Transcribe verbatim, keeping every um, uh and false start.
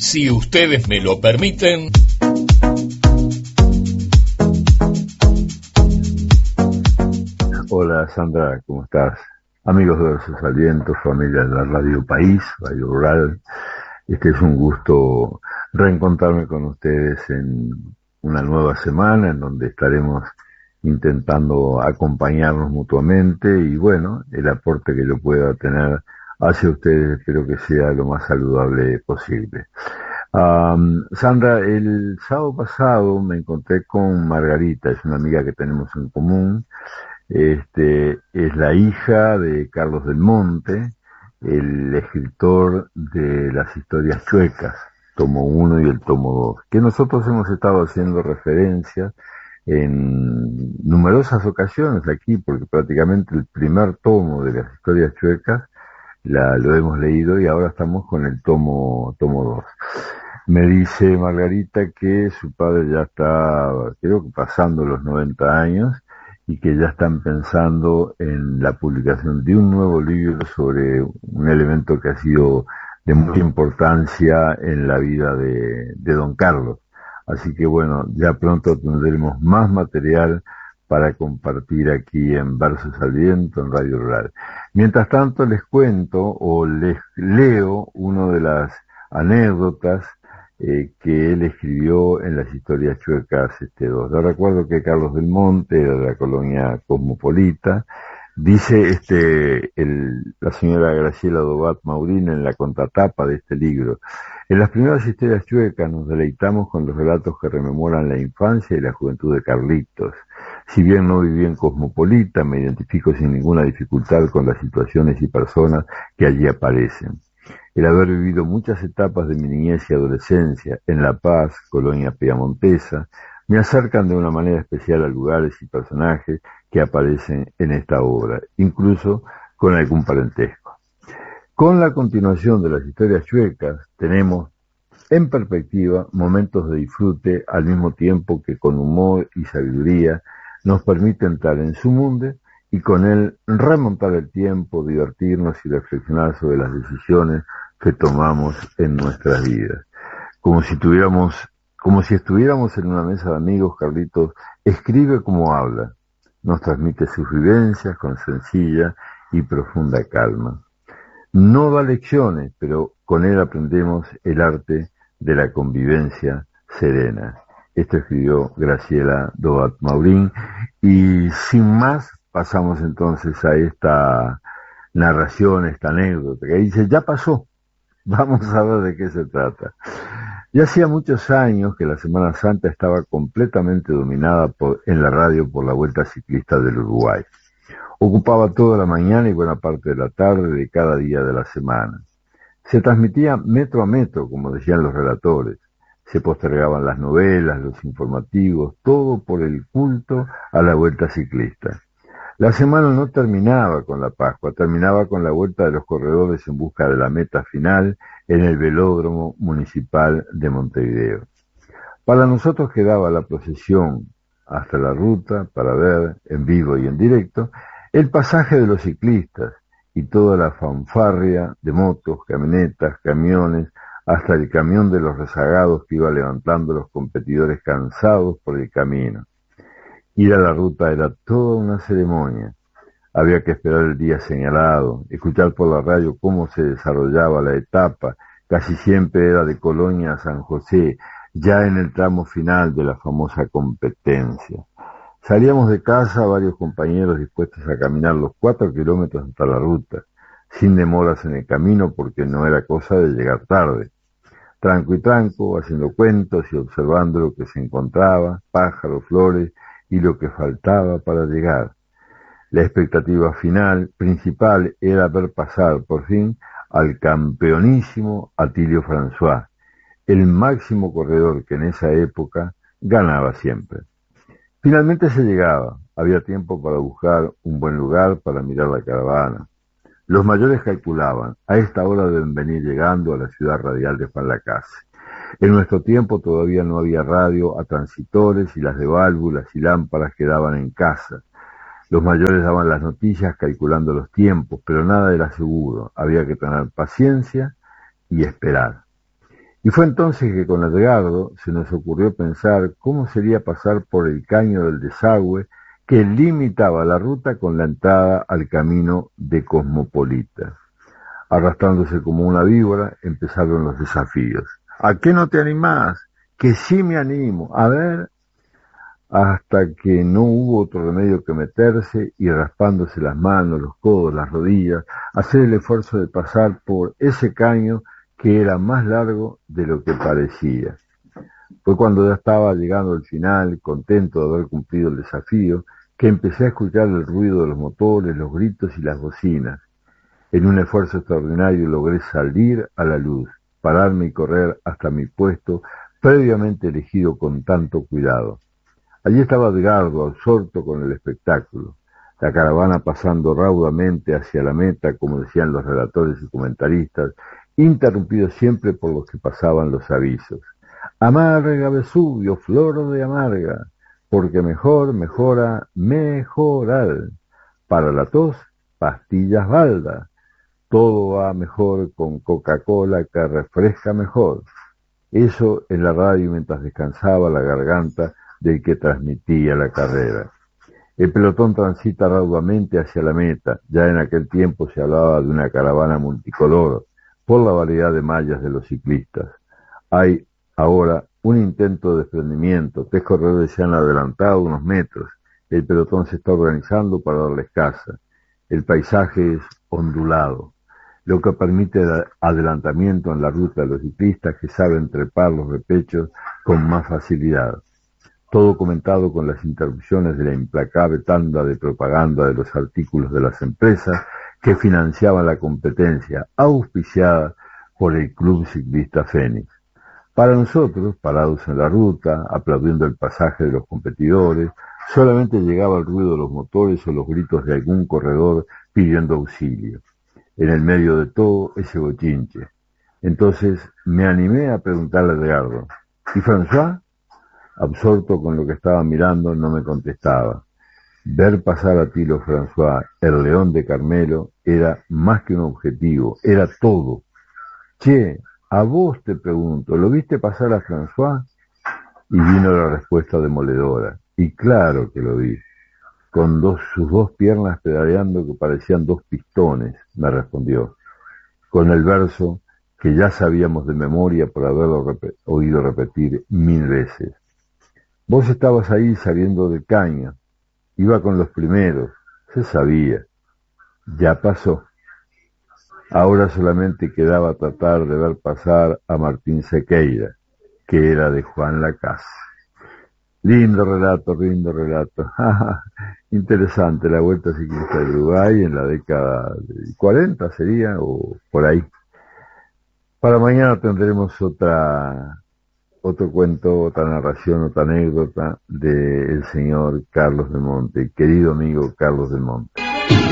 Si ustedes me lo permiten. Hola Sandra, ¿cómo estás? Amigos de Versos al Viento, familia de la Radio País, Radio Rural. Este es un gusto reencontrarme con ustedes en una nueva semana en donde estaremos intentando acompañarnos mutuamente y bueno, el aporte que yo pueda tener hacia ustedes espero que sea lo más saludable posible. Um, Sandra, el sábado pasado me encontré con Margarita, es una amiga que tenemos en común. Este, es la hija de Carlos del Monte, el escritor de las historias chuecas, tomo uno y el tomo dos, que nosotros hemos estado haciendo referencia en numerosas ocasiones aquí, porque prácticamente el primer tomo de las historias chuecas la, lo hemos leído y ahora estamos con el tomo, tomo dos. Me dice Margarita que su padre ya está, creo que pasando los noventa años, y que ya están pensando en la publicación de un nuevo libro sobre un elemento que ha sido de mucha importancia en la vida de, de don Carlos. Así que bueno, ya pronto tendremos más material para compartir aquí en Versos al Viento, en Radio Rural. Mientras tanto les cuento o les leo una de las anécdotas Eh, que él escribió en las historias chuecas este dos. Yo recuerdo que Carlos del Monte era de la colonia cosmopolita. Dice este el, la señora Graciela Dobat Maurín en la contratapa de este libro: en las primeras historias chuecas nos deleitamos con los relatos que rememoran la infancia y la juventud de Carlitos. Si bien no viví en cosmopolita, me identifico sin ninguna dificultad con las situaciones y personas que allí aparecen. El haber vivido muchas etapas de mi niñez y adolescencia en La Paz, colonia piamontesa, me acercan de una manera especial a lugares y personajes que aparecen en esta obra, incluso con algún parentesco. Con la continuación de las historias chuecas, tenemos en perspectiva momentos de disfrute al mismo tiempo que con humor y sabiduría nos permite entrar en su mundo y con él remontar el tiempo, divertirnos y reflexionar sobre las decisiones que tomamos en nuestras vidas. Como si tuviéramos, como si estuviéramos en una mesa de amigos, Carlitos escribe como habla, nos transmite sus vivencias con sencilla y profunda calma. No da lecciones, pero con él aprendemos el arte de la convivencia serena. Esto escribió Graciela Dobat Maurín y sin más pasamos entonces a esta narración, esta anécdota que dice, ya pasó, vamos a ver de qué se trata. Ya hacía muchos años que la Semana Santa estaba completamente dominada por, en la radio por la Vuelta Ciclista del Uruguay. Ocupaba toda la mañana y buena parte de la tarde de cada día de la semana. Se transmitía metro a metro, como decían los relatores. Se postergaban las novelas, los informativos, todo por el culto a la Vuelta Ciclista. La semana no terminaba con la Pascua, terminaba con la vuelta de los corredores en busca de la meta final en el velódromo municipal de Montevideo. Para nosotros quedaba la procesión hasta la ruta para ver, en vivo y en directo, el pasaje de los ciclistas y toda la fanfarria de motos, camionetas, camiones, hasta el camión de los rezagados que iba levantando los competidores cansados por el camino. Ir a la ruta era toda una ceremonia. Había que esperar el día señalado, escuchar por la radio cómo se desarrollaba la etapa, casi siempre era de Colonia a San José, ya en el tramo final de la famosa competencia. Salíamos de casa varios compañeros dispuestos a caminar los cuatro kilómetros hasta la ruta, sin demoras en el camino porque no era cosa de llegar tarde. Tranco y tranco, haciendo cuentos y observando lo que se encontraba, pájaros, flores, y lo que faltaba para llegar. La expectativa final, principal, era ver pasar, por fin, al campeonísimo Atilio François, el máximo corredor que en esa época ganaba siempre. Finalmente se llegaba, había tiempo para buscar un buen lugar para mirar la caravana. Los mayores calculaban, a esta hora deben venir llegando a la ciudad radial de Juan Lacase. En nuestro tiempo todavía no había radio a transitores y las de válvulas y lámparas quedaban en casa. Los mayores daban las noticias calculando los tiempos, pero nada era seguro. Había que tener paciencia y esperar. Y fue entonces que con Edgardo se nos ocurrió pensar cómo sería pasar por el caño del desagüe que limitaba la ruta con la entrada al camino de Cosmopolita. Arrastrándose como una víbora, empezaron los desafíos. ¿A qué no te animás? Que sí me animo. A ver, hasta que no hubo otro remedio que meterse y raspándose las manos, los codos, las rodillas, hacer el esfuerzo de pasar por ese caño que era más largo de lo que parecía. Fue cuando ya estaba llegando al final, contento de haber cumplido el desafío, que empecé a escuchar el ruido de los motores, los gritos y las bocinas. En un esfuerzo extraordinario logré salir a la luz, pararme y correr hasta mi puesto, previamente elegido con tanto cuidado. Allí estaba Edgardo, absorto con el espectáculo, la caravana pasando raudamente hacia la meta, como decían los relatores y comentaristas, interrumpido siempre por los que pasaban los avisos. Amarga Vesubio, flor de amarga, porque mejor mejora mejorar. Para la tos, pastillas balda. Todo va mejor con Coca-Cola que refresca mejor. Eso en la radio mientras descansaba la garganta del que transmitía la carrera. El pelotón transita raudamente hacia la meta. Ya en aquel tiempo se hablaba de una caravana multicolor, por la variedad de mallas de los ciclistas. Hay ahora un intento de desprendimiento. Tres corredores se han adelantado unos metros. El pelotón se está organizando para darles caza. El paisaje es ondulado, lo que permite el adelantamiento en la ruta de los ciclistas que saben trepar los repechos con más facilidad. Todo comentado con las interrupciones de la implacable tanda de propaganda de los artículos de las empresas que financiaban la competencia, auspiciada por el Club Ciclista Fénix. Para nosotros, parados en la ruta, aplaudiendo el pasaje de los competidores, solamente llegaba el ruido de los motores o los gritos de algún corredor pidiendo auxilio. En el medio de todo, ese bochinche. Entonces me animé a preguntarle a Edgardo, ¿y François? Absorto con lo que estaba mirando, no me contestaba. Ver pasar a Tilo François, el león de Carmelo, era más que un objetivo, era todo. Che, a vos te pregunto, ¿lo viste pasar a François? Y vino la respuesta demoledora. Y claro que lo vi. Con dos, sus dos piernas pedaleando que parecían dos pistones, me respondió. Con el verso que ya sabíamos de memoria por haberlo rep- oído repetir mil veces. Vos estabas ahí saliendo del caño, iba con los primeros, se sabía, ya pasó. Ahora solamente quedaba tratar de ver pasar a Martín Sequeira, que era de Juan Lacase. Lindo relato, lindo relato. Interesante, la Vuelta Ciclista de Uruguay en la década de cuarenta sería, o por ahí. Para mañana tendremos otra... otro cuento, otra narración, otra anécdota del señor Carlos Del Monte, querido amigo Carlos Del Monte.